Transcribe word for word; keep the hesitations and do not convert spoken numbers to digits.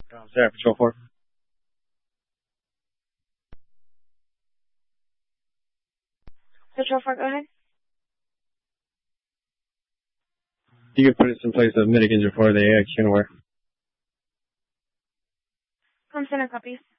Um, Sarah, Patrol four. Patrol four, go ahead. You could put us in place of mitigants for the A X unaware. Home center copies.